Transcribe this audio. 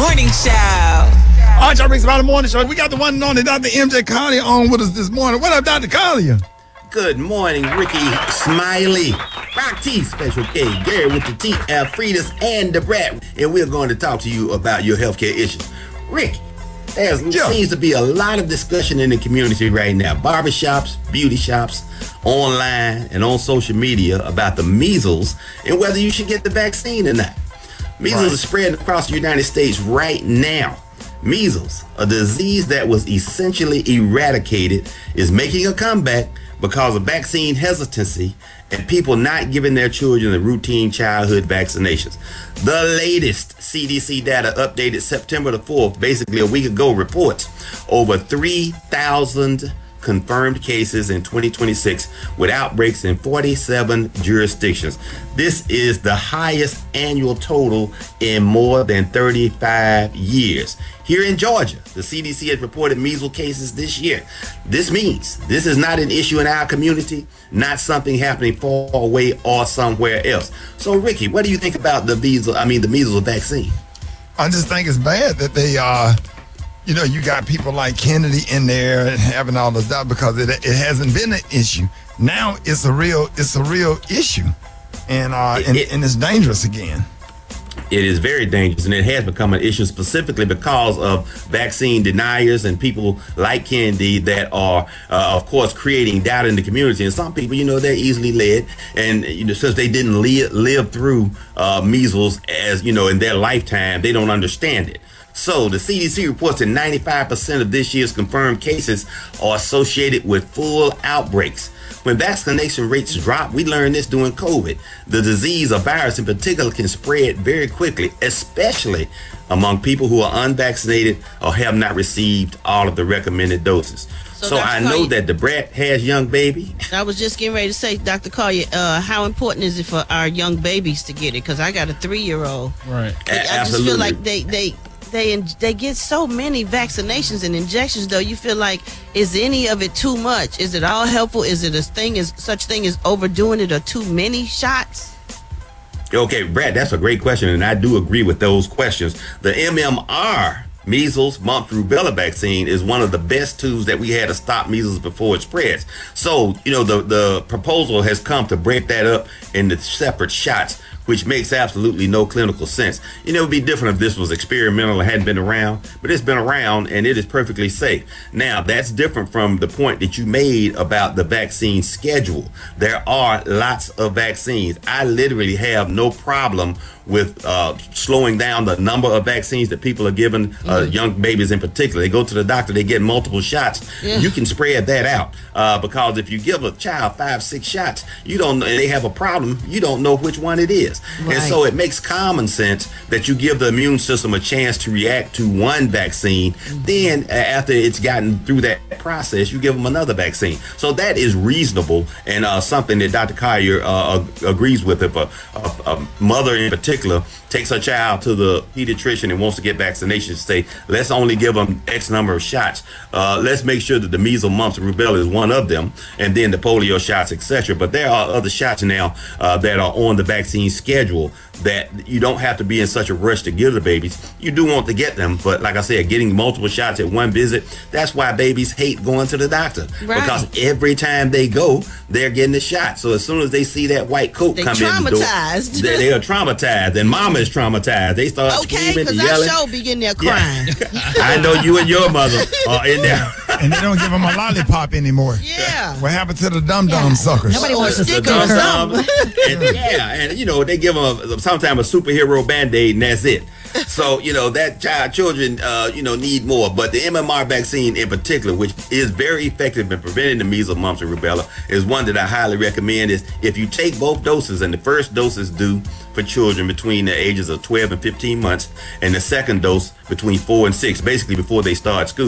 Morning Show. All right, y'all, Rick's About the Morning Show. We got the one and only Dr. MJ Collier on with us this morning. What up, Dr. Collier? Good morning, Ricky Smiley. Rock T, Special K, Gary with the T, Alfredus, and the Brat. And we're going to talk to you about your healthcare issues. Rick, there seems to be a lot of discussion in the community right now. Barbershops, beauty shops, online, and on social media about the measles and whether you should get the vaccine or not. Measles is spreading across the United States right now. Measles, a disease that was essentially eradicated, is making a comeback because of vaccine hesitancy and people not giving their children the routine childhood vaccinations. The latest CDC data updated September the 4th, basically a week ago, reports over 3,000 confirmed cases in 2026 with outbreaks in 47 jurisdictions. This is the highest annual total in more than 35 years. Here in Georgia, the CDC has reported measles cases this year. This means this is not an issue in our community, not something happening far away or somewhere else. So, Ricky, what do you think about the measles vaccine? I just think it's bad that they you got people like Kennedy in there and having all this stuff because it hasn't been an issue. Now it's a real issue, and it's dangerous again. It is very dangerous, and it has become an issue specifically because of vaccine deniers and people like Kennedy that are, of course, creating doubt in the community. And some people, they're easily led, and since they didn't live through measles as in their lifetime, they don't understand it. So the CDC reports that 95% of this year's confirmed cases are associated with full outbreaks. When vaccination rates drop, we learned this during COVID. The disease or virus in particular can spread very quickly, especially among people who are unvaccinated or have not received all of the recommended doses. So I know that the Brat has young baby. I was just getting ready to say, Dr. Collier, how important is it for our young babies to get it? Because I got a 3-year-old. Right. I just feel like they get so many vaccinations and injections, though. You feel like, is any of it too much? Is it all helpful? Is it such thing as overdoing it or too many shots? Okay, Brad, that's a great question, and I do agree with those questions. The MMR, measles, mumps, rubella vaccine, is one of the best tools that we had to stop measles before it spreads. So, the proposal has come to break that up into separate shots, which makes absolutely no clinical sense. It would be different if this was experimental and hadn't been around, but it's been around and it is perfectly safe. Now, that's different from the point that you made about the vaccine schedule. There are lots of vaccines. I literally have no problem with slowing down the number of vaccines that people are given, young babies in particular. They go to the doctor, they get multiple shots. Yeah. You can spread that out because if you give a child 5-6 shots, and they have a problem, you don't know which one it is. Right. And so it makes common sense that you give the immune system a chance to react to one vaccine. Then after it's gotten through that process, you give them another vaccine. So that is reasonable and something that Dr. Collier agrees with. If a mother in particular takes her child to the pediatrician and wants to get vaccinations, say, let's only give them X number of shots. Let's make sure that the measles, mumps, and rubella is one of them, and then the polio shots, etc. But there are other shots now that are on the vaccine schedule that you don't have to be in such a rush to give the babies. You do want to get them, but like I said, getting multiple shots at one visit, that's why babies hate going to the doctor. Right. Because every time they go, they're getting the shot. So as soon as they see that white coat come in the door, they are traumatized, and mama is traumatized. They start screaming and yelling. I sure be in there crying. Yeah. I know you and your mother are in there. And they don't give them a lollipop anymore. Yeah. What happened to the dum-dum suckers? Nobody wants to stick or something. And they give them sometimes a superhero Band-Aid, and that's it. So, that children, need more. But the MMR vaccine in particular, which is very effective in preventing the measles, mumps, and rubella, is one that I highly recommend. Is if you take both doses, and the first dose is due for children between the ages of 12 and 15 months, and the second dose between 4 and 6, basically before they start school.